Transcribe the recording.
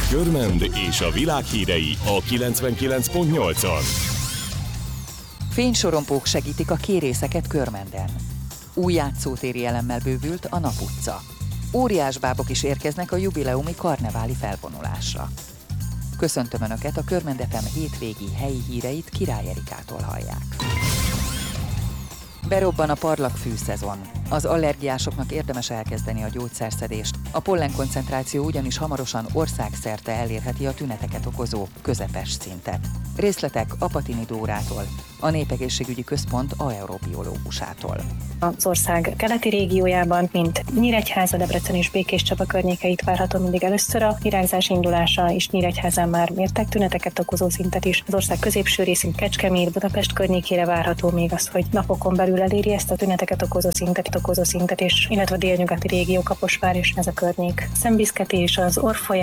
Körmend és a világ hírei a 99.8-on. Fénysorompók segítik a kérészeket Körmenden. Új játszótéri elemmel bővült a Nap utca. Óriásbábok is érkeznek a jubileumi karneváli felvonulásra. Köszöntöm Önöket, a Körmend FM hétvégi helyi híreit Király Erikától hallják. Berobban a parlagfű szezon. Az allergiásoknak érdemes elkezdeni a gyógyszerszedést. A pollenkoncentráció ugyanis hamarosan országszerte elérheti a tüneteket okozó közepes szintet. Részletek Apatini Dórától, a Népegészségügyi Központ aerobiológusától. Az ország keleti régiójában, mint Nyíregyháza, Debrecen és Békéscsaba környékeit várható mindig először a virágzás indulása, és Nyíregyházán már mértek tüneteket okozó szintet is. Az ország középső részén Kecskemét, Budapest környékére várható még az, hogy napokon belül eléri ezt a tüneteket okozó szintet és illetve a délnyugati régió, Kaposvár és ez a környék. Szemviszketi és az Orfolyán